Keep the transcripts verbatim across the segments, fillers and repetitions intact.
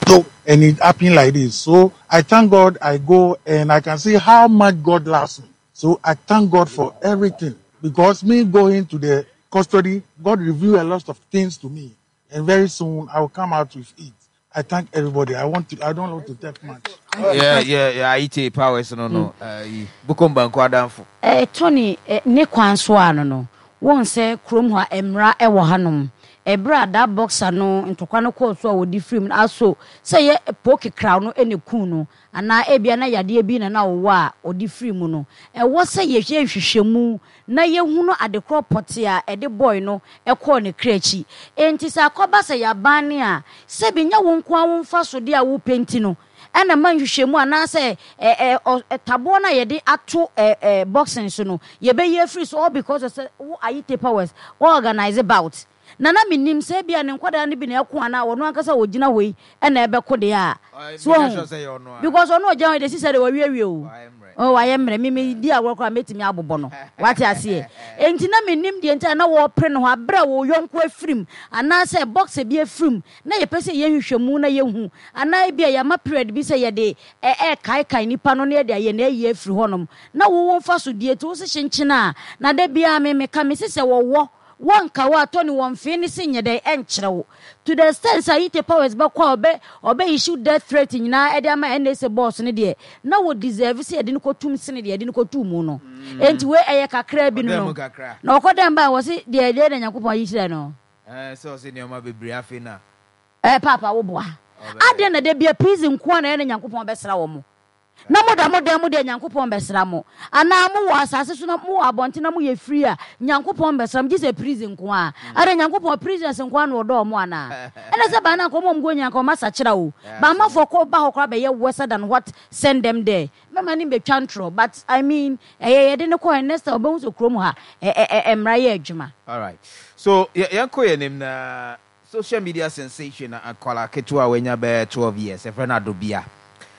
So, and it happened like this. So I thank God I go and I can see how much God loves me. So I thank God for everything. Because me going to the custody, God revealed a lot of things to me. And very soon I will come out with it. I thank everybody. I want to I don't want to take much. Yeah, yeah, yeah. I T powers no no. Uh Bukomba nkwadanfo. Eh Tony ne kwan so ano no. Won say krom ho emra e wo hanom. Ebra da boxer no ntokwa no call so wo di film aso say ye poke crown no ene kun no ana ebia na yade bi na na wo a odi film no e wo say ye hwe hwehwemu na ye hu no adekro pote a e de boy no e call ne krachi enti sa akoba say ya bane a se bi nya wo nko a wo mfa so de a wo penti no ena man hwehwemu ana say eh eh tabo na ye de ato eh eh boxing so no ye be ye free so all because of say wo ayite powers organize about nana minim se bia ne nkwada ne bi na eko ana wono ankasa wogina hoi e na ebe ko de a so because ono ojan de sise de wawiawie o oh wayemre mimi di awokra metimi abobo no wate ase enti na minim de enti na wo pre no ho abra wo yonko afrim ana se box bi afrim na ye pese ye hwehwemu na ye hu ana bia ya ma period bi se ye de e e kai kai nipa no na ye de ye na ye afri honom na wo wo mfa so die to se hyenkyena na da bia me me ka me sese wo wo one kawa Tony one finish in the enchro to the sense I eat a powers back obe obe issue death threat in na edama and say boss ni de na would deserve say didn't go two sin de didn't go two mono and we a kakra bi no na okodem ba was it de de na yakopon yi no eh so say neoma bebre afi na eh papa wo boa ade na de bia prison ko na na yakopon be sra wo mo na moda moda moda nyankopon besra mo ana mo wa asase so na mo abonte na mo ye free a nyankopon besra mo gise prison ko a are nyankopon prisons ko an odo mo ana ene se ba na ko mo mgo nyankopon masa kira o ba ma for ko ba hokra be ye worse than what send them there me mani be twantro but I mean eh ye de ne ko next obo so krom ha emra ye adwuma. All right, so yanko ye nim na social media sensation akola ketua wenya be twelve years e friend Adobia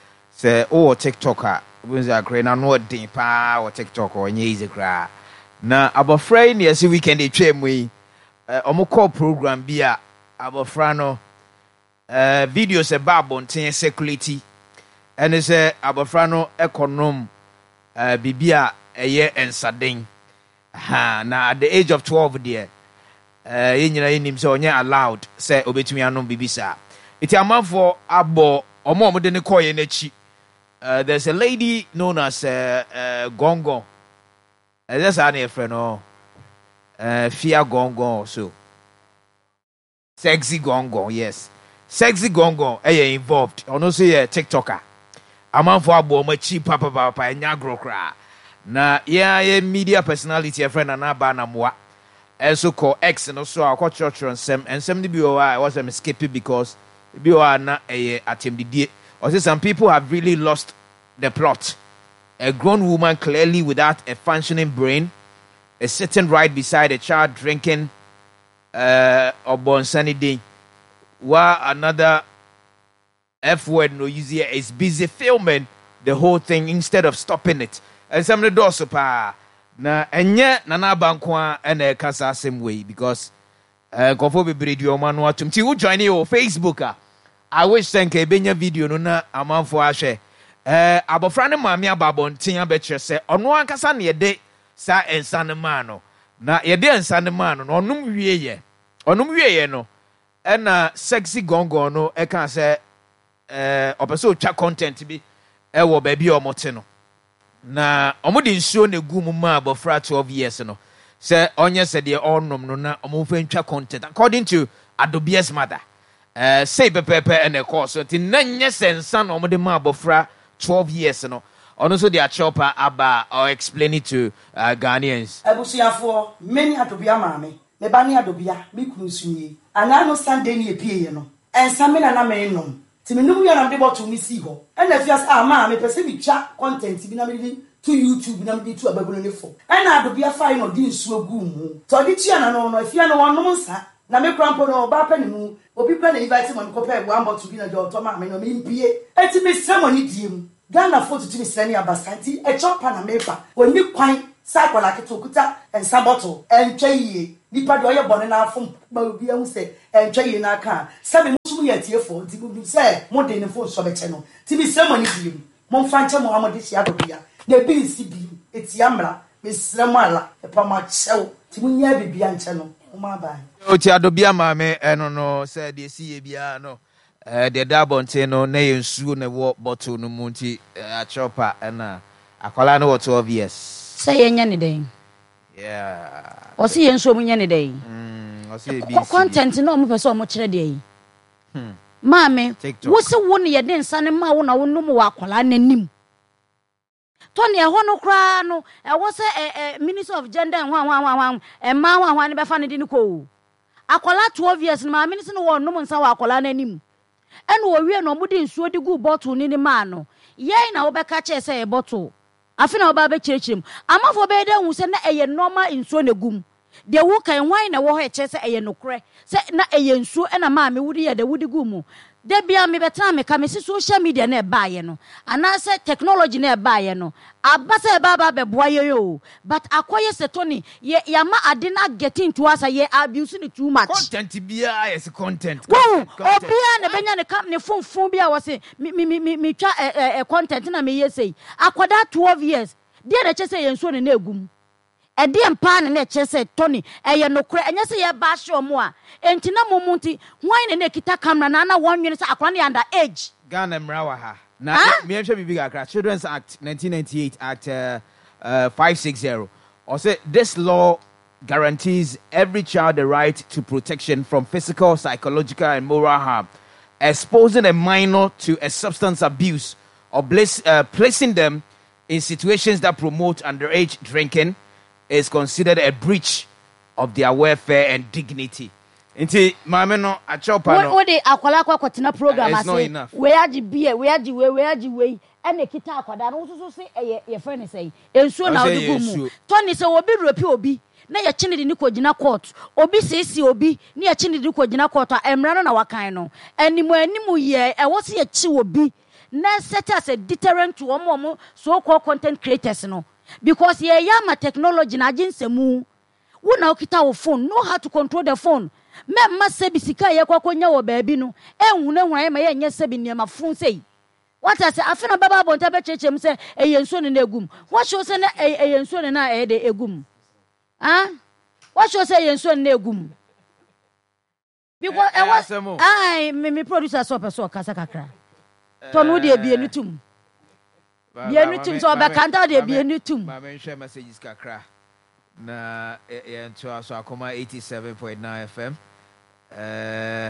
say oh TikToker we say akre na no din pa o TikTok o nye easy kra na abofra ni ese weekend e twam yi omo call program bi a abofra no eh videos e ba bonten security ene say abofra no econom eh bibia eye ensaden ha na at the age of twelve there eh yenyina yenim say onye allowed say obetumi anom bibisa iti amanfo abo omo omo de ne call ye na chi. Uh, there's a lady known as uh, uh, Gongo. Uh, that's our friend, oh, uh, Fia Gongo, so Sexy Gongo, yes, Sexy Gongo. Eh, involved. I know say a TikToker. A man for a bomb, cheap papa papa, and yagro cra. Na yeah, yeah, media personality, a friend, and a banamwa. Also called X, and also I call church and some, and some the B O I was a escaping because B O I na a attempt the. Or say some people have really lost the plot. A grown woman clearly without a functioning brain, is sitting right beside a child drinking uh or born sunny day. While another F word no easier is busy filming the whole thing instead of stopping it. And some of the doors pa na enye nana bankwa and a kasa same way because uh kofo be radio man what to you join you Facebook ah. I wish thank a benya video no na amanfo ahwe eh abofra ne maami ababonten abekire se ono ankasa ne yede sa ensa ne ma no na yede ensa ne ma no onum wieye onum wieye no e na Sexy Gongo no e kan se eh opeso twa content bi e wo ba bi omote no na omudi nsuo ne gu mu ma abofra twelve years no se onye se de onom no na omofo ntwa content according to Adobia's mother. Uh, say pepe and a course so tin nanya sensa no mo de ma abofra twelve years no ono so dia chopper aba or explain it to uh, Ghanaians abusuafo many Adobia maame me ba ni Adobia me kunu sunyi ana no Sunday ni epie no ensa me na na me nom ti me num yo na de bottle mi si ho e na fias ah maame pese mi twa content bi na me di to YouTube na me di to abagulo ne fo e na Adobia fai no di nsuo gu mu to di tia na no no afia no wonom nsa na me krampo no ba pa ne mu obi pa na invite mo ko pa one bottle bi na jo to ma me no me mpie eti me ceremony diem Ghana photo ti me srani abasanti e chopa na me pa oni kwan sakola ketokuta en saboto en tweye nipa de oye bone na afom ba obi ahu se en tweye na aka sabe musu yɛ tie fo nti bu sɛ mo de ne fo so bɛkyɛ no ti bi sɛ mo ni bi mo mfa nkyɛ mo amode hia dobia na bi nsi bi etia mra me srɛ mo ala e pa ma kyɛw ti mo nya bibia nkyɛ no mo ma ba o ti adobia ma me eno no sɛ de si ye bia no eh de da bonte no na yɛ nsuo na wɔ bottle no mu nti a chopa na akwala no wɔ twelve years sɛ yɛnya ne den yeah o si yɛ nsuo mu nya ne den mm o si bi content no mo pɛ sɛ mo kyerɛ de yi hmm maame wo se wo ne yɛ den nsa ne ma wo na wo no mo wɔ akwala n'anim Tony ehɔ no kra no ɛwɔ sɛ eh Minister of Gender and wan wan wan ɛma wan wan ne bɛfa ne di ne ko akwala twelve years no ma minister no wɔ no mo nsa wɔ akwala n'anim ɛna owie no mo di nsuo di gu bottle ni ne ma no yɛn na wo bɛka kyɛ sɛ ɛ bottle afi na wo ba bɛ kyerɛkyerɛm amafo bɛ de hu sɛ na ɛyɛ normal nsuo na gum de wo kan wan na wo hɔ kyɛ sɛ ɛyɛ nokorɛ sɛ na ɛyɛ nsuo ɛna ma me wudi yɛ de wudi gu mu de bia me betena me ka me si social media na ɛba ye no ana se technology na ɛba ye no aba se ɛba ba bɛboa ye yo but akoye se Tony ye yama ade na get into us ye abuse it too much content bia yes content wo obia na benya ne kam ne fonfon bia wo se me me me me twa eh content na me ye sei akwada twelve years de na che se ye nso ne na egum ede mpa ne na che se Tony eye nokore enye se ye ba hye omo a enti na momunti hwan ne na kita camera na na wonwene se akwa ne under age Ghana mrawa ha na me hwɛ bibi kakra Children's Act nineteen ninety-eight Act uh, uh, five sixty or say this law guarantees every child the right to protection from physical, psychological and moral harm. Exposing a minor to a substance abuse or place, uh, placing them in situations that promote underage drinking is considered a breach of their welfare and dignity. Inti mama no achopa no. What the akwala kwa kwatena program uh, ase. We aji beer, we aji we, we aji we. Ene kita akwada no so so say eh ye friend say. Ensuo na odi gumu. Tony say obi ropi obi. Na ye chine de ni kogina court. Obi say si obi, na ye chine de kogina court a emra no na wakan no. Animu animu ye e wo se ye chi obi. Na set as a deterrent to omo so called content creators no. Because ye yama technology na jinsemu. Wo na okita wo phone, know how to control the phone. Me ma sebi sika ye kwakonya wo baabi no. Ehunu ehunu ma ye nya sebi niam phone sei. What I say afina baba bonta be chechem say eye nso ne egum. What show say na eye nso ne na e de egum. Ah? What show say eye nso ne egum. Because e was ai me me producer so person kasa kakra. To no de bie ni tum. Bie ni tum so be kanta de bie ni tum. Ma me share messages kakra. Na ye nto aso akoma eighty-seven point nine F M. Eh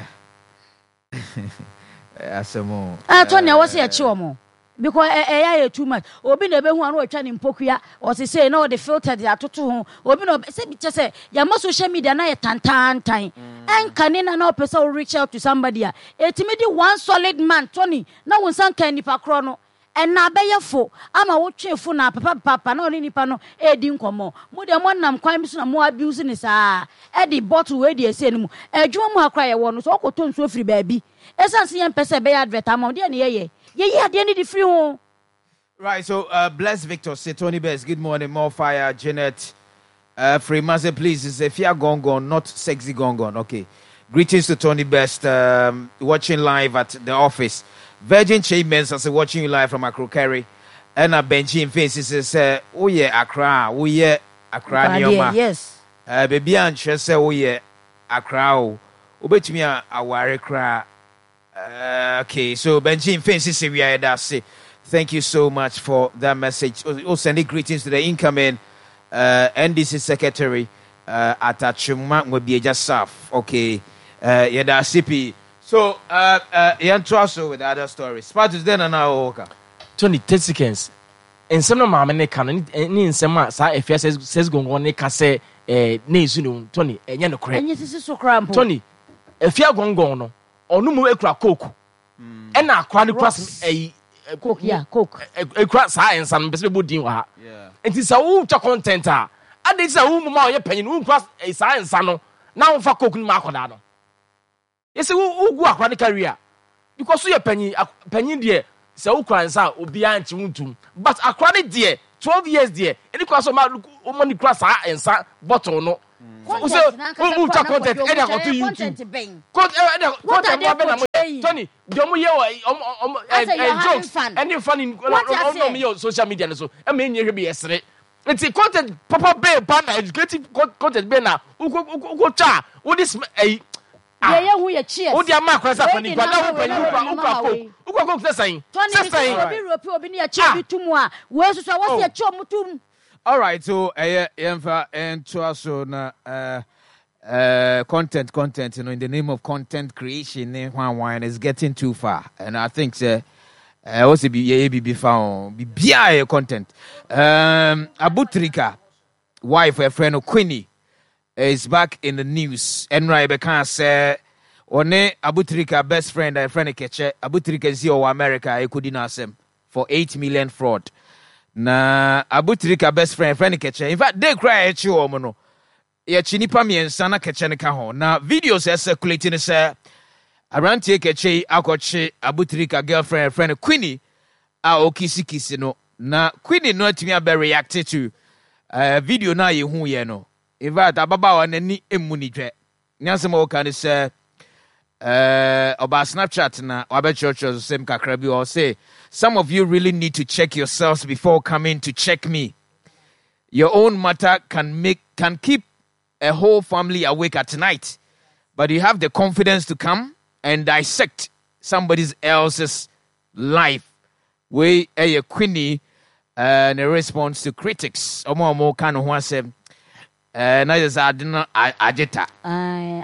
asemo. Ah Tony was here chi omo. Because eh eh too much. Obi na be hu anu atwa ni mpokua. O se say no the filter dey atoto ho. Obi no say bi che say ya ma social media na ye tantan tan. En kanina na opese o reach out to somebody a. Etimi di one solid man Tony. Na won san kan nipa kro no. And na beyefo ama wo twefo na papa papa na oni nipa no e di nkomo mo de mo nam kwan bi so na mo abuse ni saa e di bottle we di ese ni mu adwuma mu akra ye wo no so okoto nso free baabi esan se yem pese be advert ama de na ye ye ye ye ade ni di free ho. Right, so uh bless Victor say Tony Best, good morning, more fire, Janet uh Freemaze, please, is a Fia Gongon, not sexy Gongon. Okay, greetings to Tony Best, um watching live at the office. Virgin Chambers as watching you live from Accra Kerry. And a Benji in faces says, uh, oh yeah, Accra, oh yeah, Accra Nioma. Yes. Uh, baby, and she say, oh yeah, Accra. Obey me a wire cry. Okay, so Benji in faces say we are that say. Thank you so much for that message. Oh, sending greetings to the incoming uh, N D C Secretary uh, at Achuma Mwebi Saf. Okay, uh, yeah, that's C P. So, uh, uh, you trust with other stories. Spartus then and now, okay. Tony, ten seconds. And some of my men can in some sa if yes says go on, they can say, eh, Nazu, Tony, and Yano Craig. And this is so cramp. Tony, if you are going on, or no more crack coke. And now, chronic cross a coke, yeah, coke. A crack science and possible dinner. Yeah. It is a ultra content. And it's a woman, your penny, who cross a science, now for cooking Marcodano. Yes, who go a career because we are penny penny dear, so cries out, Obian Chuntum. But a chronic dear, twelve years dear, and it was a money cross and sa bottle no, So, who talk content? Any of to YouTube. Content, content. Tony, don't we hear jokes? Any funny on social media? So, I mean, you be yesterday. It's a content. Papa Bear, Banner, educative content. Banner. Who go cha? What is a? Yeah, who you cheers? Who the mark was happening? But now, who go? Who go? Who go? Saying, Tony, I'll be a cheer to more. Where's the what's your chum? All right, so uh, and to us on uh, uh, content, content, you know, in the name of content creation, one wine is getting too far, and I think uh, uh, also be be found be content. Um, Abutrika, wife, a friend of Queenie, is back in the news. And Rebecca said, "One Abutrika best friend, a friend of Ketche, Abutrika is your America. I couldn't ask him for eight million fraud." Na Abutrika best friend friend Keche. In fact, they cry at you omono. Ya chinipa miensa na Keche ne ka ho. Na videos are circulating say around take Keche akoche Abutrika girlfriend friend Queenie a okisi kisi no. Na Queenie no atimi abe react to uh, video na ye hu ye no. In fact, ababa wa nani emu ni dwe. Nyasem o kan say uh oba Snapchat na oba church same kakra bi o say some of you really need to check yourselves before coming to check me. Your own matter can make can keep a whole family awake at night, but you have the confidence to come and dissect somebody else's life. We a Queenie and a response to critics. Omo omo kan ho asem. Eh na just adina agita. Ai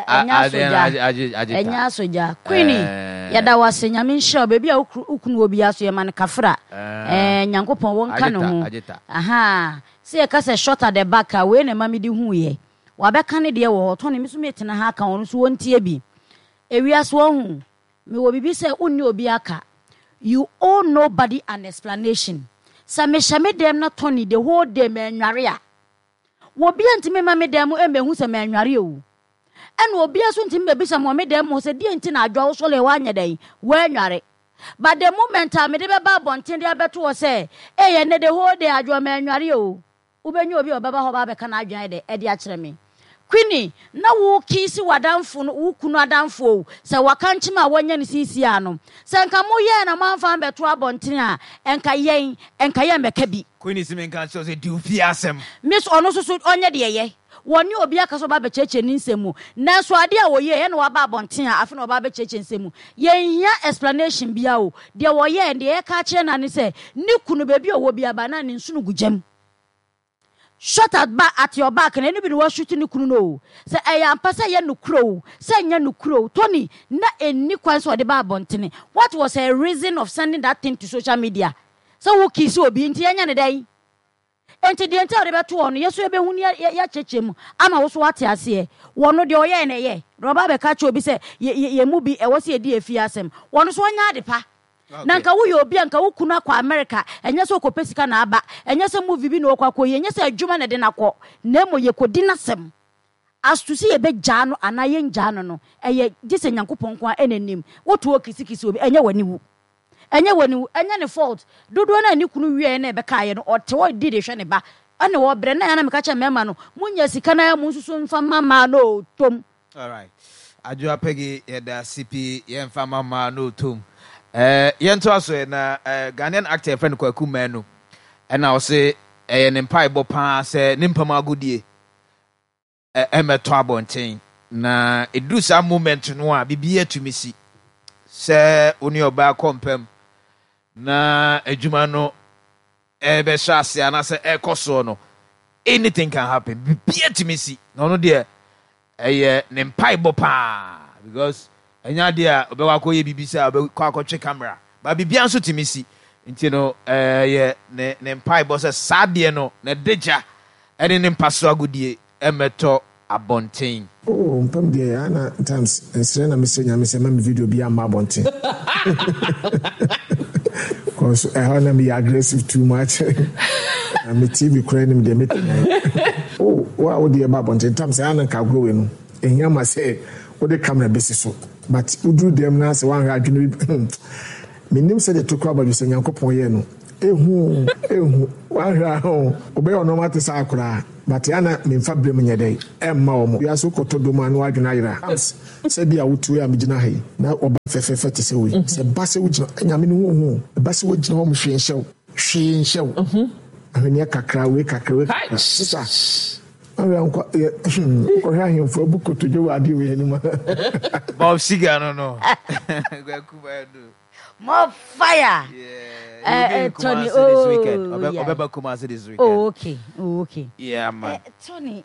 anya soja. Queenie yada wase nyame nhia baby a ukunu obi aso ye man kafra. Eh nyankopon won ka no ho. Aha. Se e ka se shot at the back we na mami di hu ye. Wa be kan de wo to ne miso metena ha ka won so wontie bi. Ewiaso hu. Me wo bibi se unni obi aka. You owe nobody an explanation. Sa me shame dem na Tony the whole day me nware a. Wo bia ntime ma me dem e mehu se me nware o. En wo bia so ntime be bisa mo me dem mo se die nti na adwo so le wa anya dan wa nware. But the moment I me de be ba bonten de abeto wo se e ye ne the whole day adwo me nware o. Wo benyu obi obaba ho ba be ka na adwan de e de a kire me. Queenie na wo kisi wadamfo no wo kunu adamfo se waka nchima wanya ne sisi ano se nka mo ye na manfa beto abonten a enka yen enka ye meka bi Queenie simen kan so se di ofi asem miss ono so so onye de ye woni obi aka so ba be cheche ni nsemu na so ade a wo ye ye na wa ba abonten a afi na ba be cheche nsemu yen hia explanation bia o de wo ye de ye ka kire na ne se ni kunu bebi owo bia ba na ne nsunu gujam. Shot at back at your back and anybody was shooting no. Say I am passa ye no crow. Say ye no crow. Tony, na any quans or the bar bontini. What was a reason of sending that thing to social media? So who kiss you be in the day? And to the entire about two on yes, we be when ya chechim. I'm also what I say. One of the oye and a ye. Robert catch you be say ye movie a was ye dear fiasem. One is one yard pa. Nanka wo yo bia nka wo kuna kwa America enye so kopesika na aba enye se movie bi no kwa koye enye se adwuma na de na kɔ na mo ye kodi na sem as to see e be gya no anaye ngya no no eye gise nyankopɔn kwa enanim wo to kisikisi obi enye wani wu enye wani wu enye ne fault dodo na ni kunu wie na e be kaaye no ɔte wo di de hwɛ ne ba ane wo bre na ya na me ka kya mema no munya sika na ya mu nsusu mfa mama no tom. All right, adwa pegi ye da C P ye mfa mama no tom. Eh yento aso na eh Ghanaian actor friend Kwaku Manu and I say eh ne mpa ibo pa say ne mpa magudie eh emeto abonten na edu sa moment no a bibie tumi si say oni oba kompem na adwuma no e be shase ana say e koso no anything can happen bibie tumi si no no de eh ne mpa ibo pa because enya dia obewa koye bibisa obekwa akotwe camera ba bibia nso timisi nti no eh ye ne ne mpai bo se sade no na deja ene ne mpaso agudie emeto abonten oh mpam de ana times ensre na mesenya me se ma video bi am abonten cause I want to be aggressive too much and me T V crying me de oh what would the abonten times ana ka go we no ehia ma say what the camera basis so but udu dem na se wan adwene menim se de tokwa ba jose nyankopon ye no ehu ehu wan hwa ho obe ono mate sa akura but ana memfa brem nyedai emma wo mo ya so koto do ma no adwena yira se bia wotu ya megyina hai na oba fefefe te se we se base wo gina nyame no ho base wo gina ho mo hwe nhyew hwe nhyew mhm ahwenia kakra we kakra we sisa awe anko ko ha hin fo buko to jo ade we ni ma Bob Siga no no go kuba do more fire yeah uh, Tony this weekend obe obe Kumasi this weekend oh okay oh okay yeah man uh, Tony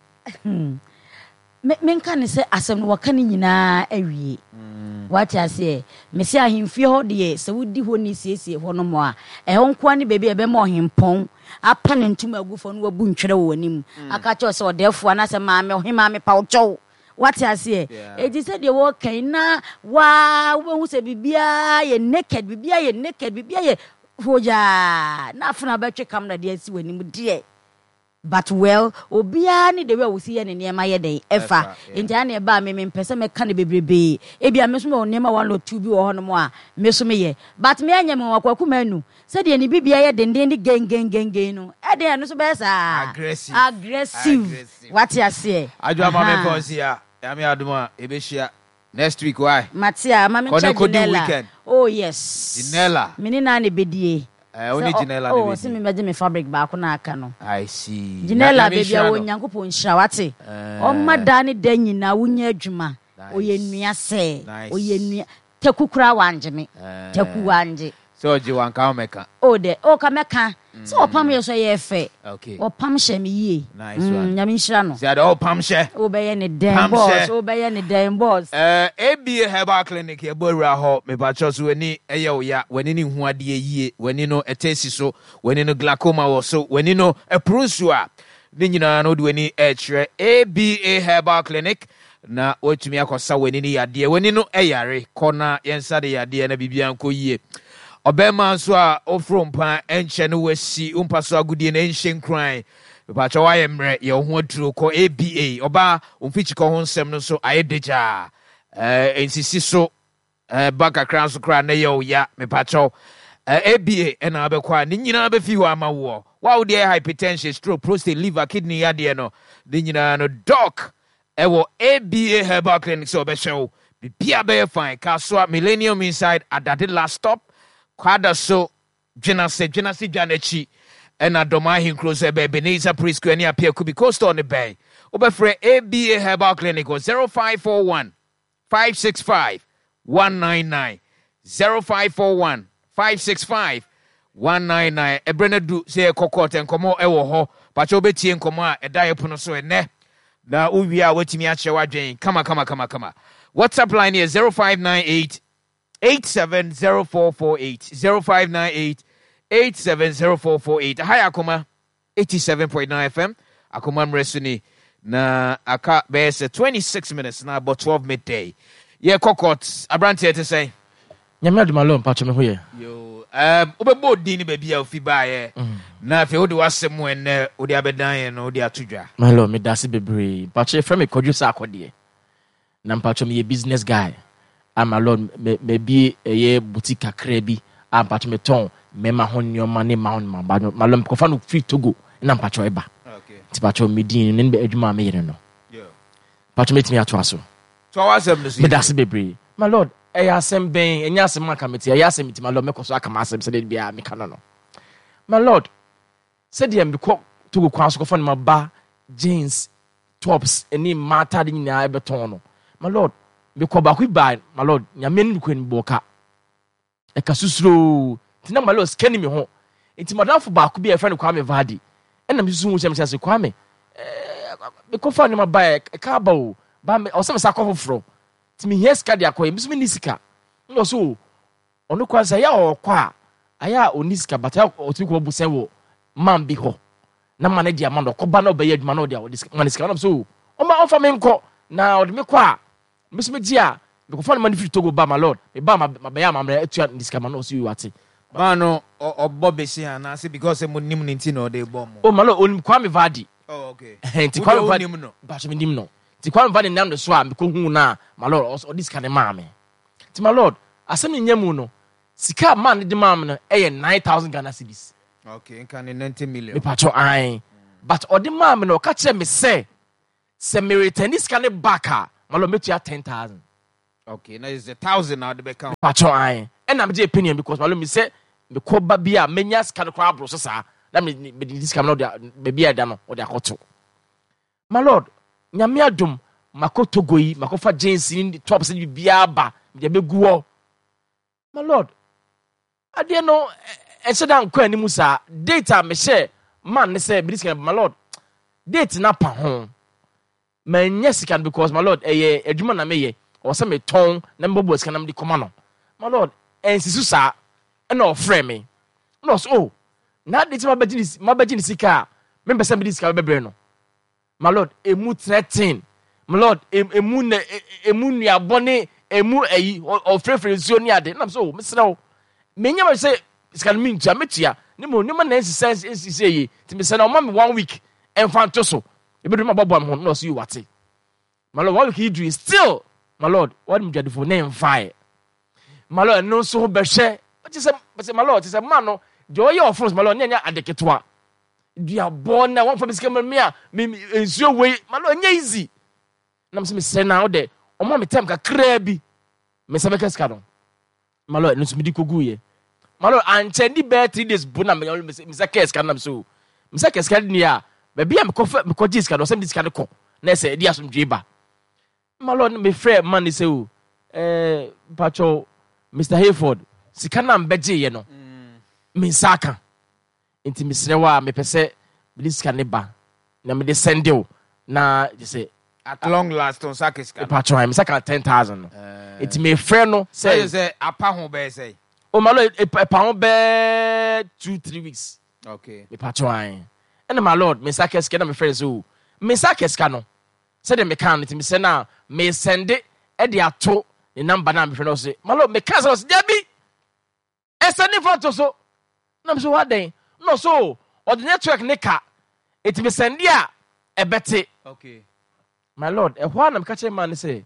me me kan say asem no waka ni nyina awie what you say me say ahemfie ho de se wodi ho ni siesie ho no mo a e ho nko ani bebe e be mo hempon apa ne ntum agufo no wabu ntwere wo anim aka cho se odefo na se maame ohima me pa ucho what you say e ji se de wo kan na wa wo hu se bibia ye naked bibia ye naked bibia ye hoja na afuna ba twe kamera de asi wanim de but well obia ni de we wo si ye ne niema ye den efa ntia na ba me me mpese me ka ne bebrebe e bia me so me niema one or two bi wo hono mo a me so me ye but me anya me wakwaku manu se de ni bibia ye den den gen gen gen gen no e de no so be sa aggressive aggressive what you say adwa ma me fonsi ya ya me aduma e be hia next week why Matia ma me check oh yes Janela me na ne bedie eh oni Janela ne oh se me meje me fabric ba ko na aka no I see Janela baby a wonyankopon hira wate o mada ne da nyina wonya adwuma oye nua se oye nua tekukura wanje me teku wanje so ji wan ka meka oh de o ka meka so opam ye so ye fe okay opam hye me yie nice one nyame hira no say the opam hye o be ye ne den boss o be ye ne den boss eh A B A Herbal Clinic ye borura ho me ba cho so wani eye wo ya wani ni hu ade yie wani no etesi so wani no glaucoma wo so wani no eprusu a ni nyina no de wani e kire A B A Herbal Clinic na otumi akosa wani ni yade wani no eyare kona yensa de yade na bibia nko yie Obema so a ofrompa enche no wasi umpa so agudie na enche nkran pa cho wa yemre ye ho aduro ko A B A oba umfichi ko ho nsem no so ayedeja eh ensisi so eh baka kran so kra na ye oya me pa cho A B A na abekwa ni nyina be fi ho amawo wa wo de hypertension stroke prostate liver kidney yade no ni nyina no doc e wo A B A Herbal Clinic so be show bibia be fine ka so Millennium Inside adade last stop kwada so dwena se dwena se dwanachi ena doma hinkro so be Ebenezer Preschool ani apia kubi coast on the bay obefre A B A Herbal Clinic zero five four one five six five one nine nine zero five four one five six five one nine nine ebrenadu se kokot enkomo ewo ho pacho betie enkomo a eda yepono so ene na uwi a watimi a chewa dwen kama kama kama kama WhatsApp line is zero five nine eight eight seven zero four four eight zero five nine eight eight seven zero four four eight. Hi Akoma eighty-seven point nine F M. Akoma mresuni na aka bese twenty-six minutes na about twelve midday. Yeah, kokot abranti to say. Nyame adumalo mpacho me hoye. Yo, um obebo di ni baby a ofi ba ye. Na fe wo de wasem en wo de abedan no de atudwa. My lord, me dasi bebre. Mpacho frame me kodu sa akode. Na mpacho me business guy. I'm a lord maybe a ye boutique kakra bi am patch me ton me ma ho nyoma ne ma ho ma ba ma lom ko fa no free to go na patch eba okay ti patch me din ne be adwuma me yere no yeah patch me timi ato aso so wasem no me das bebre my lord e ya asem ben enya asem aka meti e ya asem ti my lord me ko so aka ma asem se de bia me kana no my lord said dem be ko to go kwa so ko fa no ba jeans tops any matter din na e beton no my lord because back by my lord nyame ni ko ni boka e ka susuro tina my lord scan me ho enti madam fo back bi e friend Kwame Vadi e na me susu hu se se Kwame eh me ko fa ni ma ba e ka ba o ba me o se me sa ko foforo ti me yes ka dia ko e me ni sika no so ono kwa sa ya o kwa aya oni sika bata o ti ko bu sen wo man bi ho na man dia man do ko ba na obaye aduma na o dia o man sika na so o ma o fa me nko na o de me kwa Miss Media, because for money to go by my lord, me ba my my my etua this camera no see you ati. Ba no o Bobby si ana say because e mo nim nti no dey bomb. Oh my lord, on Kwame Vadi. Oh okay. Nti Kwame Vadi no. Ba che me nim no. Nti Kwame Vadi nam the so am ko hu na my lord also this kind of man me. Nti my lord, asem nyam no. Sika man de man no e nine thousand Ghana cedis. Okay, can ninety million. Me pacho ai. but ɔde maa me no ɔka kyerɛ me sɛ sɛ me return this kind of back a malo metua ten thousand. Okay, now it's a thousand now the back count. Patcho I and I'm just opinion because malo me say me ko ba bia menya scan crowd bro so sa na me me this can no be bia da no o de akoto. My lord, nyame adom makoto goyi makofa jeans in top say bia ba me be guo. My lord, ade no e se dan kwa ni musa data me share man ne say this can my lord date na pa ho. Manya sika because my lord eh adwuma na me ye o se me ton na mbobo sika na me di koma no. My lord, ensisu sa and no frame me. No, so oh, now this my bagini, my bagini sika. Remember somebody sika bebre no. My lord, emu threaten. My lord, emu ne emu ni abone emu eyi or free free so ni ade. Na so, Mister O. Me nyama say sika me ntia metia. Ni mo ni ma na sense is say yi. Ti me say na o ma me one week en fan to so. E be do ma bobo am ho no so you wate. My lord, what we do is still, my lord, what me do for name fire. My lord, no so be share. But say, but say, my lord, say, man, no, joy your friends, my lord, nyanya adeketwa. You are born now, one from this camera, me, me, is your way, my lord, easy. Na me say now there, o ma me time ka krebi. Me say make skadon. My lord, no so me di kogu ye. My lord, anche di be three days bona me me say kes kanam so. Me say kes kan ni a, be am ko me ko dis skadon, say dis skadon ko. Na say di asomdwe ba. My lord, me friend man say o, eh, pacho Mister Hayford. Sika na mbegye ye no me nsaka enti mesre wa me pese me sika ne ba na me de send you na je say at long last on saka sika pa try me saka ten thousand no enti me frɛ no say say apa ho be say o malo e pa ho be two three weeks. Okay, me pa try and my lord me saka sika na me frɛ so me saka sika no say de me kan enti me say na me send e de ato the number na me frɛ no say my lord me cancel us debi esani photo so na so what then no so or the network nika it be send dia e bete. Okay, my lord e ho na me ka che man say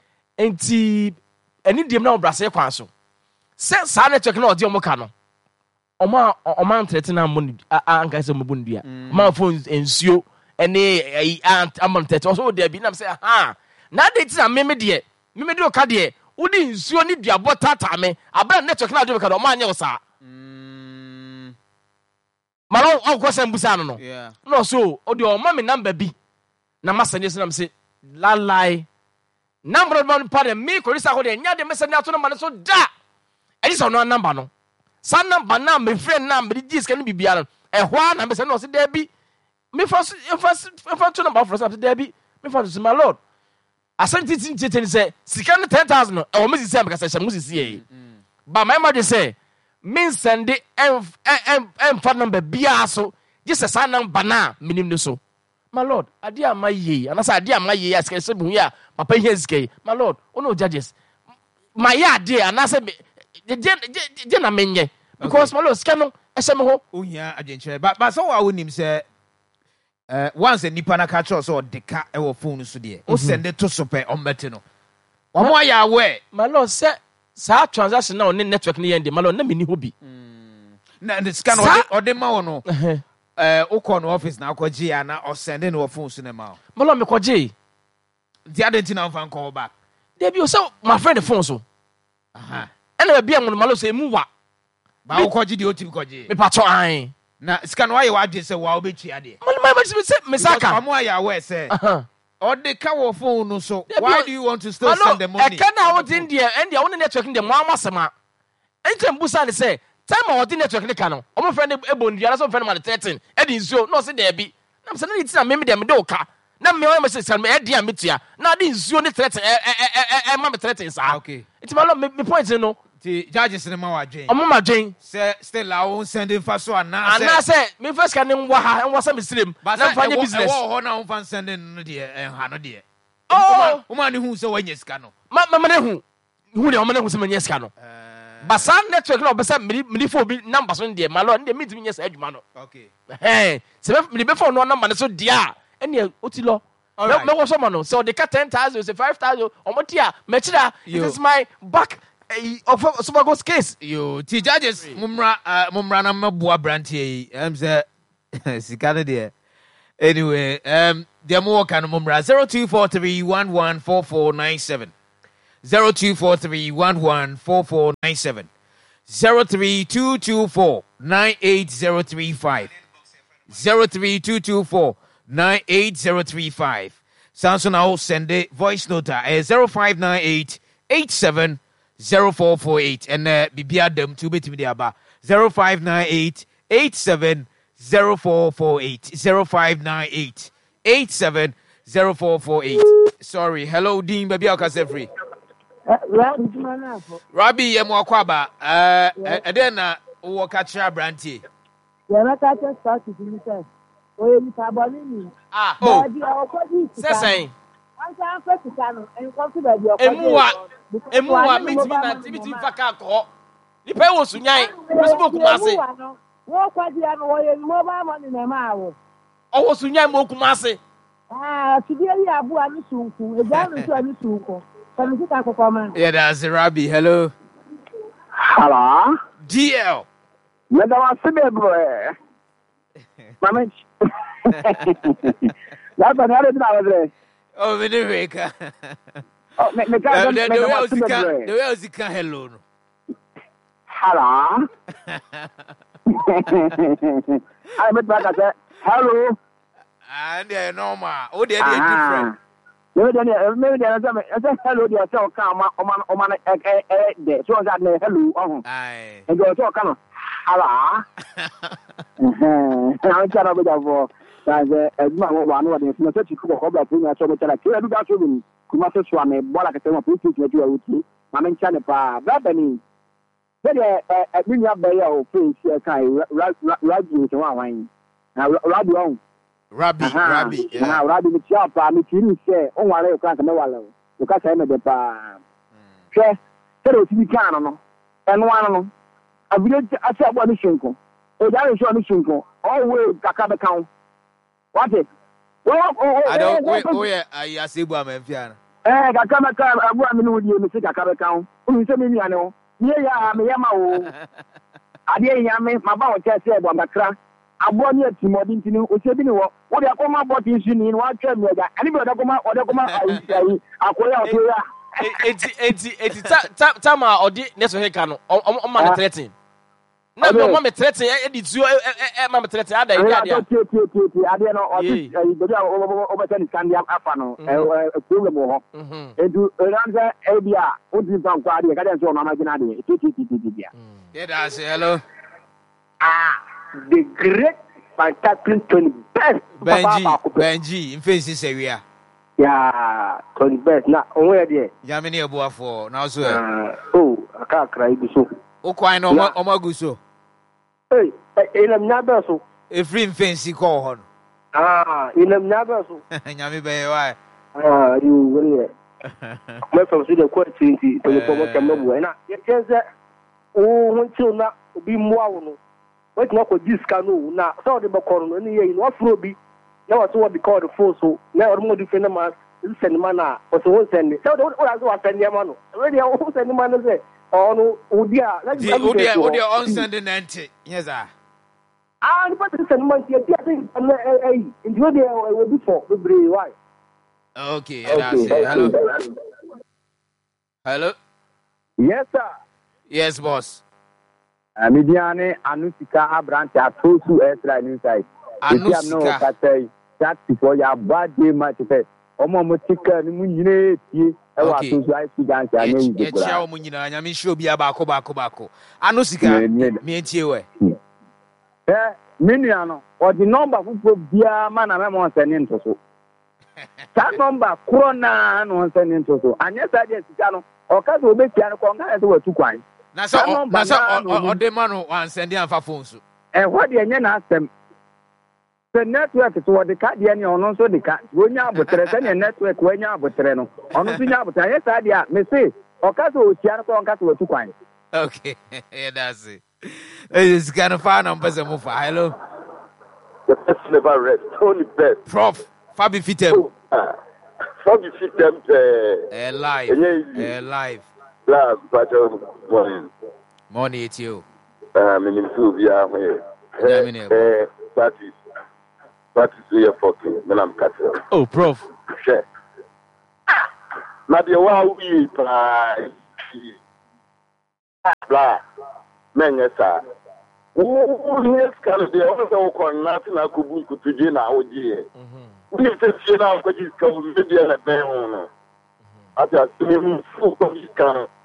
enti ani diem na obrase kwan so se sa network na odi omoka no oma oma entrete na mo anka se mo bundua ma phone ensuo ene amon tete so de bi na say ha na de ti na me me de me me de o ka de udi nsuo ni duabo tata me abra network na ado ka do ma anya osa mm malo o ko sem busa no no yeah no so o de o ma me number bi na masanye so na me say la lie number man pa de me ko risa ko de nya de message na to no ma so da e dis no number no sa number na me friend na me di sika no bibia no e ho na me say no so da bi me first first first number for so da bi me first my lord asanti tinti say sika no ten thousand e wo me sisi am ka say mu sisi e ba my mother say me send em em em phone number bia so just say number na minim no so my lord ade amaye anasa ade amaye ya sika se bu ya papa here sika my lord ono judges my ya ade anasa je je na menye because my lord sika no e se me ho ohia agenche ba ba so wa wonim say Uh, once a nipa na catch us or deka e wo phone so de o send it to super on beti no omo ya we my lord say sa transaction na on network ni yende my lord na me ni hobi na the scan or the ma no eh o call no office na akwaji ya na o send in wo phone so na ma my lord me kwaji the identity na fan call back there be so my friend the phone so aha ena be am no my lord say mu wa ba o kwaji the o tip kwaji me pato an na scan why you wadwe say wa obechi ade my my me saka omo ya we say or the ka wo phone no so why do you want to still send the money e ka na wo din dia and dia won network dem mo amasema entem busa ne say time o din network ne ka no omo friend e bondia na so friend man thirteen e di nsuo no se there bi na say na iti na me me dem de oka na me o me say send me e dia metia na di nsuo ne thirteen e e e ma me thirteen sa okay iti my lord me point no the judges in ma wa dwen omo ma dwen say still la won sending fa so ana say ana say me first can nwa ha nwa say me srem na fa nye business wo ho na won fa sending no de en ha no de oh o ma ne hu so wanya sika no ma ma ne hu hu de o ma ne hu so manya sika no basa network na obesa me me fo bi number so de ma lo de me timi nya sa adwuma no okay eh se me be fo no number so dia ene oti lo me wo so ma no so de ka ten thousand say five thousand o mo tia me kira it is my back of Subago's case. Yo, T judges, Mumra, uh, Mumra, na mabu abranti. I'm say, Sikana dear. Anyway, um, the more kind of number zero two four three one one four four nine seven, zero two four three one one four four nine seven, zero three two two four nine eight zero three five, zero three two two four nine eight zero three five. Samson, I'll send a voice note at zero five nine eight eight seven zero four four eight, and uh, Bibia them to be to me about zero five nine eight eight seven zero four four eight, zero five nine eight eight seven zero four four eight. Sorry, hello Dean, baby, I'll say free. Rabbi Yamwakwaba, uh, and then uh, walk at your brandy. Ah, oh, say, Emua, Emua, meet me at Timothy Fakako. The pay was Sunyai, Facebook Masi. Walk at the other mobile money in a mile. Oh, Sunyai Mokumasi. Ah, today I have one suku, a diamond to a suku. Yeah, that's the Rabbi. Hello. Hello. D L. Madam, I'm a boy. Mamma. That's another thing. Oh, the America. Oh, the way else you can hello. Hello. I met back at hello. And they're normal. Oh, they're different. Maybe maybe I said hello, dear. So come on, on, on, there. So that hello. Oh, aye. And go to come. Hello. I'm trying to be there. That's a man one of the such a couple of things. I saw that I do that to him. Kumasa Swami, Bola Katama, Putin, to you with me. Mamma Chanapa, Rabani. Then a million bay of face, Raji, to one wine. Now, Rabi. Rabbi, Rabbi, yeah, Rabbi, the chap, I'm to say, oh, I can't know. Because I'm a depa. Say, so it's the canon. And one, a village, I said, what is Shinko? Oh, that is your Shinko. Always Kakaba count. What it? Well, I don't wait. Oh, yeah, I see one man. Eh, Kakaba count. I want to know you, Mister Kakaba count. Who is a million? Yeah, I'm a Yama. I didn't hear me, my bow just said, one the crack. I want you to modern to know what's happening. What they come up with in one term, anybody come out or they come out. I call out. It's it's it's Tama or the next week. On on thirteen. No, no, Mamma thirteen. It's you, Mamma thirteen. I don't know. I don't know. I don't know. Over ten can be Afano. A problem. And do another area. What is on Quadi? I can't show my imaginary. Yeah, that's hello. Ah. The great fantastic Tony Best. Benji, Benji, in face this area. Yeah, Tony Best. Now, where there? Yamini Abua for now, sir. Oh, I can't cry. So, oh, quite no more Omaguso. Hey, in a Nabaso. A free fancy call on. Ah, in a Nabaso. Yami Bay, why? Ah, you will. Let's consider quite twenty to the public and no way. Now, it says that, oh, until now, be more. What not with this canoe now? So the Bacon, and in what will be now, what's what we call the force. So now, more different man, send mana, or so send it. So don't want to send your man. Already, I won't send the man to say, oh no, Udia, let's go. Udia, on sending anti. Yes, sir. Ah, but it's a month, you're getting in Julia, I will be for the brave. Why? Okay, hello. Hello. Yes, sir. Yes, boss. Mediane Anusika Abrante at Tosu Extra inside. Anusika. That's before your bad day much. Omo Motika, Munine, I was to write to dance. I know you. Chow Munina, I'm sure be about Kobako Bako. Anusika, me and you. Eh, Miniano, or the number who put dear man, I'm on sending to so. That number, Corona, and one sending to so. And yes, I just, or Cass will make piano conga as well to quite. Nasa nasa odemano wan sendi anfa phone so. Eh what dey nya na asem. The network to what the card dey nya ono so the card. Wo nya abotre se network wo nya abotre no. Ono so nya abotre yes a dia me say o ka so o tia no ko nka so tu kwan. Okay. Yeah, that's it. It's kind of fun on person move. Hello. The best never rest. Only best. Prof Fabi Fitem. Fabi Fitem eh live. Eh live. Last battle morning. Morning, it's you. Uh, meaning to be a eh, party. What is your fucking? When I'm cutting. Oh, Prof. Sure. Now the one we play. Blah. Men, yes, sir. Oh, yes, kind of the other one, nothing I could book to Jina or G. We said, you know, what is coming to the other day. I just mean, full of this kind of.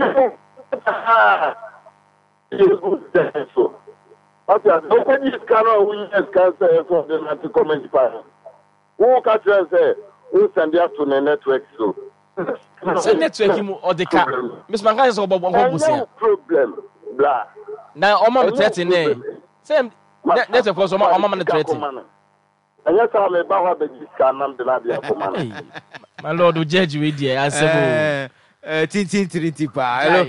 So, I just open this kind of witness cancer for the not to comment. Who can say, who send you to the network? So, Say network or the car. Miss Manga is about one problem. Blah. Now, I'm on the thirty name. Same network was on the thirty. And yes, I'm about the discount. My lord, who judge you, dear. I said, Tintin Trinity Pa.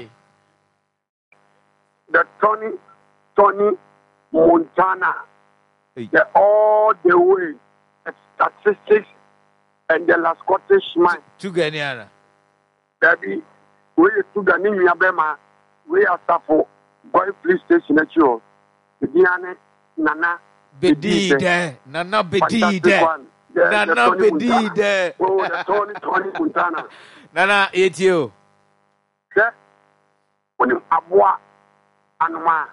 The Tony, Tony Montana, the all the way, the statistics, and the last Scottish man. To Ghana. Baby, we to Ghana, Bema, we are for boy police station at you. The Diane, Nana, Bedide, Nana Bedide, Nana Bedide. Oh, the Tony, Tony Montana. Nana, it's you. Yeah, when you are Anuma.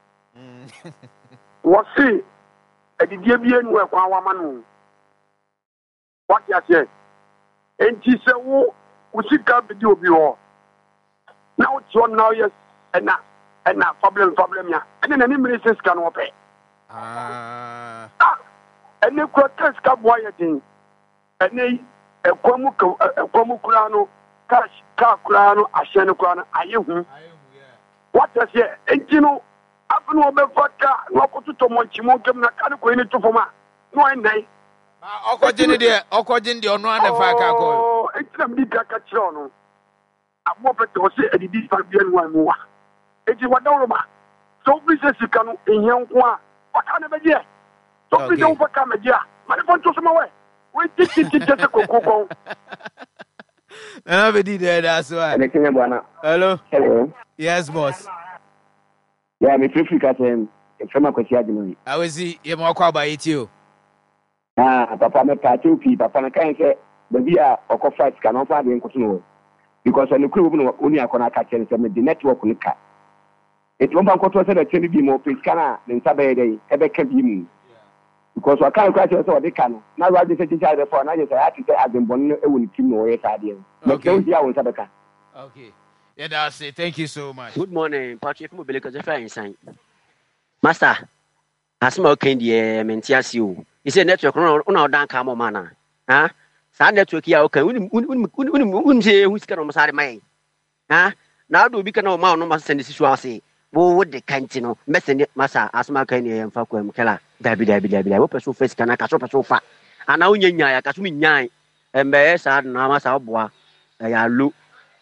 What see? A Dibian work one woman. What you say? And she said, oh, we should come to you. Now it's one now, yes, and now, and now, problem, problem, yeah. And then any ministers can open. Ah, and you could test Cabway, and they a Quamuco, a Quamucurano, cash, Carcurano, a Shanacurano, are you? What does it? And you know, I've been over vodka, no to Tomonchimo, Nakano, into Foma. No, and they. Okojini de, okojini de ono ane fa ka ko. Oh, it's a big cacachono. I'm more better to say a different one more. It's what Doroma. So, business you can in young one. What kind of a year? So, we don't overcome a year. But I want to some away. We did it just a cocoa. And I did that, that's why. Hello. Hello. Yes, boss. Yeah, me free free cat him. From a question. I will see you more call by it you. Ah, papa me party pi papa na kan say the bia okọ fight can offer the nkoto because when you crew no only akona ka chen say me the network ni ka it won ban koto say the chen bi mo pe kana ne nsa be dey e be ka bi mu because wa kan kwa say so de ka no na wa de say teacher be for na je say ati say agbon no e woni tim no we sa de no ke dia won sa be ka. Okay, yeah, that's it. Thank you so much. Good morning, Patrick mo bele ka je fa insan master asma okendi e mentiasi o. You say network no no dan ka mo mana. Ha? Sa network ya okay. Uni uni uni uni say who's can no sare mai. Ha? Na do bi kana o ma no ma send sisu ase. Wo wo de kanti no. Me send masa asma kan e mfa kwa mkela. Dabi dabi dabi. Wo peso face kana ka so peso fa. Ana unya nya ya ka so mi nyan. Embe sa na masa oboa. Ya lu.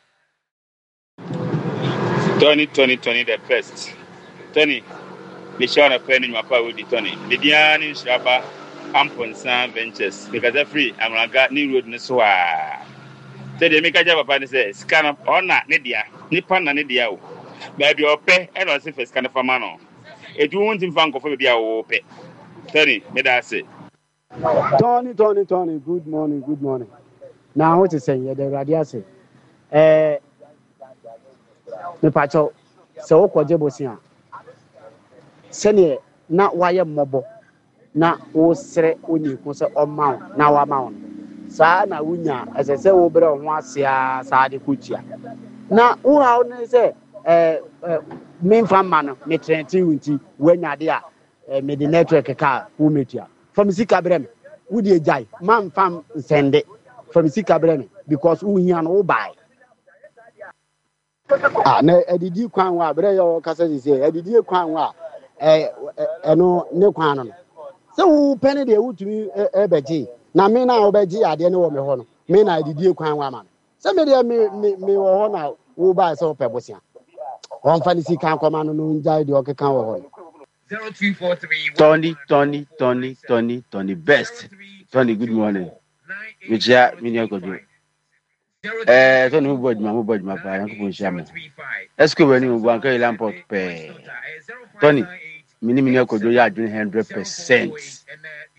Tony Tony Tony the best. Tony the show na pen in my power with Tony. The Diani Shaba Amponsan Ventures because they're free. I'm gonna got new road in so. Tell them make a job about this scan up or not, Nidia, Nippon and Nidia. Baby, or pay and also for scan of a man. If you want to find for the hour, pay. Tony, may I say? Tony, Tony, Tony, good morning, good morning. Now, what is saying? The radiasi. Eh, the pacho, so what you was here. Senior, not wire mobile. Na wo sere oni ko se o ma na wa ma won sa na wunya ese se wo bere ho asia sa de kutia na wo ha ne se eh me mfa ma no me trenti wunti wanya de a me the network ka wo metua from sika bere me wo de jai ma mfa sende from sika bere me because wo hia no wo bai ah na edidi kwan wa bere yo kasa se edidi kwan wa eh eno ne kwan no so penny de wutumi ebeji na me na obeji ade ne wo me ho no me na didie kwan wa ma so me de me me wo ho na wo ba so pebosia on fani si kan koma no njai de okeka wo ho zero two four three Tony Tony Tony Tony Tony best Tony good morning me ja me ne ko do eh Tony mo bodma mo bodma pa yan ko bo shama esko we ni mo anka ilamport pe Tony mini mini ko do ya one hundred percent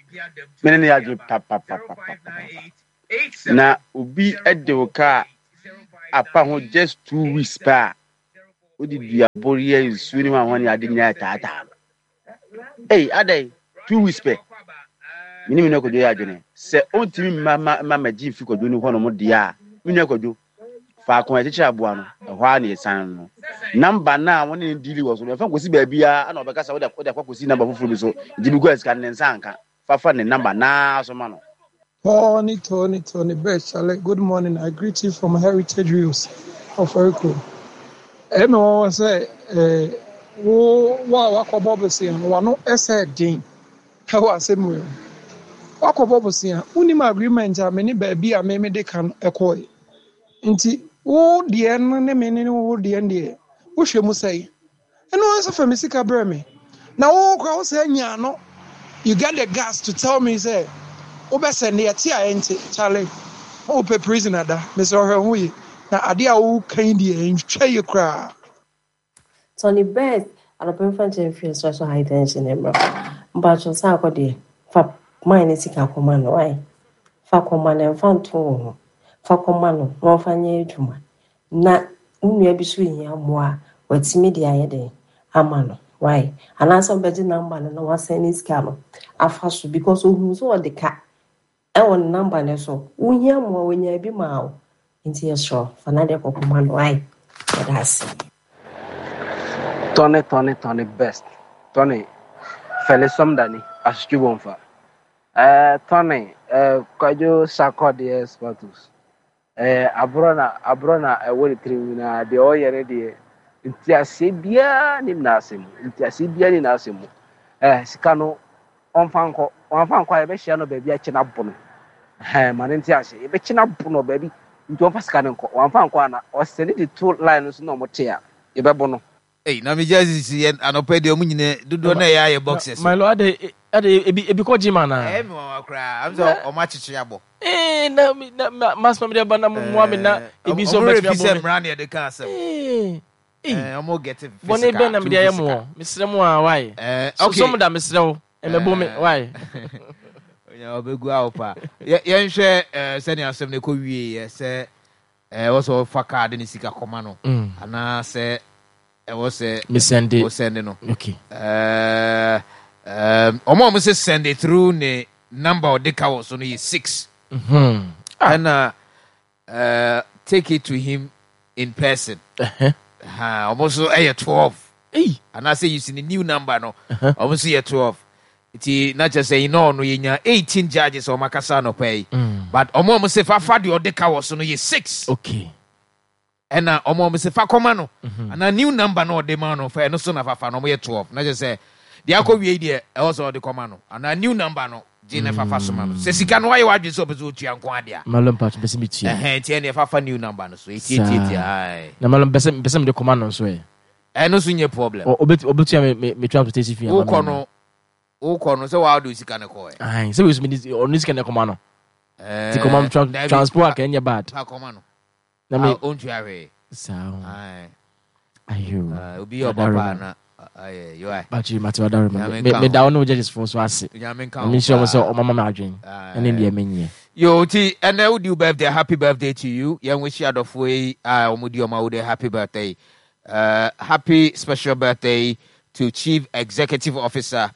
mene ne adwene papa papa na obi ede wo ka apa ho just two weeks pa odi dua boria nsuo ni ma ho ne ade nya taata ei adai two weeks pe mini mini ko do ya adwene se ontimi mama mama ji fi ko do ni ho no mo dia mini ko do fa ko e chichi aboa no e ho a na esan no number na won ni dili wo so e fa ko si ba bia na obeka sa wo da wo da ko si number fufuru bi so ji bi go scan ne nsanka fa fa ne number na so ma no. Tony, Tony, Tony, best. Good morning. I greet you from Heritage Views of Eriko. Eno was say, eh, wo wa wa ko bobo si an wa no ese din. Ka wa se mu. Wa ko bobo si an, uni ma agreement a me ni ba bi a me me de kan ekoi. Nti wo de no ne me ne wo de ne. Wo hwe mu sei. Eno ansa fa me sika bre me. Na wo kwa wo say nya no. You get the gas to tell me say obese ne yeti a ente chale o pe prisoner da me so hwe hu na ade a wo kan die ntwa ye kra Tony Beth alopen fanche fi so so high tension e bro mba cho sa ko de fa mine sika koma no ai fa koma na mfanto fa koma no no fa nye eduma na unu bi so yin amoa watimi de ayede ama no why anasa beji number no wa send sika no afa so because ohun so o de ka e won number ne so uhia mo wonya bi ma o nti so fanade ko kuma no ai that's Tony Tony Tony best Tony fele somdani asju bonfa eh Tony eh kwajo sakode sports eh abrona abrona e wori tribuna de oyere de nti asebia ni nasem nti asebia ni nasem eh sika no onfanko onfanko e be hia no ba bia kina bono eh man nti ase e be kina bono ba bi nti onfa sika no onfanko ana o send the two lines no motia e be bono eh na me just see anope de omunyine dodo na ya ye boxes my lord ade ade ebi ebi ko jima na eh me wa kra am so o ma chichi abo eh na na mas family ba na mo ami na ebi so bet me abo me na de ka asem eh eh omo get physical bone be na me de mo misre mo a why eh okay so mo da misre wo e me bo me why onya obegu a opa ye nhwe eh se ni asem ne ko wie ye se eh wo so fa card ni sika koma no ana se e wo se me send it wo send no okay eh um omo mo se send it through ne number of the cow so no is six mhm and uh, uh take it to him in person uh-huh ha almost eh twelve eh and I say you see the new number no almost eh twelve it not just say no no yenya eighteen judges or makasa no pay but omo mo se fa fa the other cow so no is six okay and uh omo mo se fa koma no and a new number no the man no fa no so na fa fa no mo ye twelve not just say the akọwie die also the command no and a new number no Jine fafa so man se sika no why wadwe so bezo tua nko ade a malum part bese mi tua eh tie ne fafa new number no so eighty eighty ai na malum bese bese me de command no so e eh no so nye problem obet obetua me me transportation fee wo kono wo kono se wa do sika ne ko e ai se we so me on sika ne command no eh ti command transport ka enya bad ha command no na me on tua we sao ai ayo obi oba na aye you are but you matter that me me down no judges for so ase ya men kan me sure so o mama ma adwen ene ndie menye yo ti and I would do birthday happy birthday to you yan wish you adofo yi ah omudi oma would happy birthday uh happy special birthday to Chief Executive Officer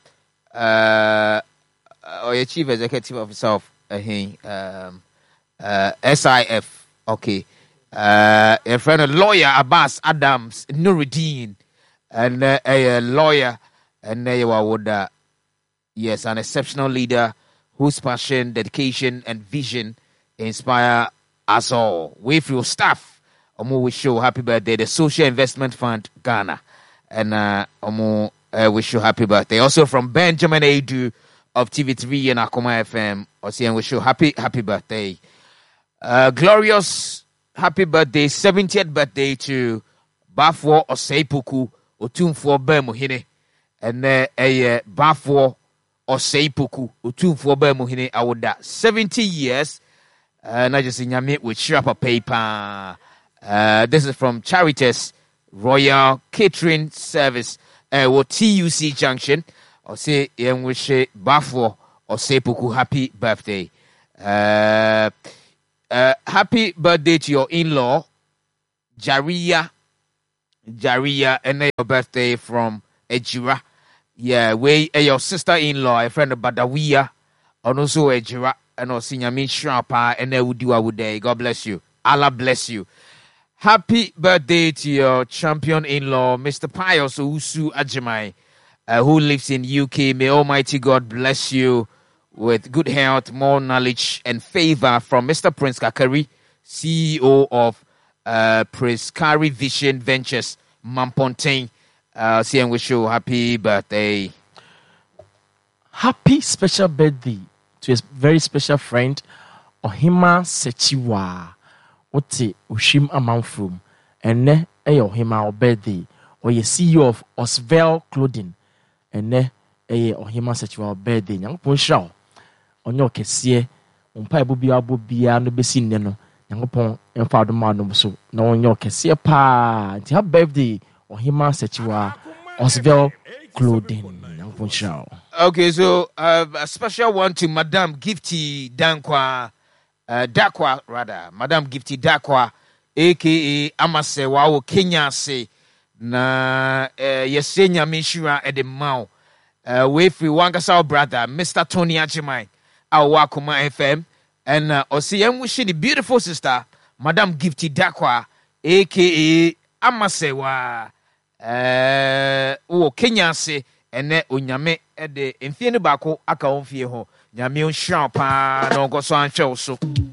uh or your Chief Executive Officer of uh, um uh S I F okay uh your friend lawyer Abbas Adams Nuruddin and uh, a, a lawyer, and uh, would, uh, yes, an exceptional leader whose passion, dedication, and vision inspire us all. We feel staff, Omo wish show happy birthday, the Social Investment Fund Ghana, and uh, Omo uh, wish you happy birthday. Also from Benjamin Adu of T V three and Akoma F M, also wish you happy happy birthday, uh, glorious happy birthday, seventieth birthday to Bafo Oseipuku. Otumfo ba mu hene ene eye bafo Oseipuku otumfo ba mu hene awoda seventy years uh, na just nyame with shrapa paper uh, this is from Charitas Royal Catering Service uh, wo T U C Junction o say yen wishe bafo Osepuku, happy birthday. Uh, uh, happy birthday to your in-law, Jaria. Jaria, and your birthday from Ejira. Yeah, we uh, your sister-in-law, a friend of Badawiya, and also Ejira, and also Nyami Shrapa, and Udiwa Wude. God bless you. Allah bless you. Happy birthday to your champion-in-law, Mister Pius Usu Ajimai, uh, who lives in U K. May Almighty God bless you with good health, more knowledge, and favor from Mister Prince Kakari, C E O of uh, Prince Kari Vision Ventures, Mampontain. Uh, see and wish you happy birthday. Happy special birthday to a very special friend, Ohima Sechiwa. Ote Ushim Amanfrum, and ne a Ohima birthday, or ye C E O of Osvel Clothing, and ne a Ohima Sechiwa birthday, young Ponshaw. On your cassia, on Pabubia Bubia no Bessin Neno, young Pon and Father Manum so, no on your cassia pa, to have birthday. Ohima Sechiwa Osvel Clothing. Okay, so uh, a special one to Madame Gifty Dankwa, uh, Dakwa rather, Madame Gifty Dakwa, aka Amase Wao Kenya say na uh, Yesenia Mishura Edemau, uh, with Wangasa brother, Mister Tony Ajimai, our Wakuma F M, and uh, Osiem wishing the beautiful sister, Madame Gifty Dakwa, aka Amase Wa. Eh uh, Kenya se ene onyame e de mfie ne bako aka onfie ho nyame onhwa pa na ogoso anhwe so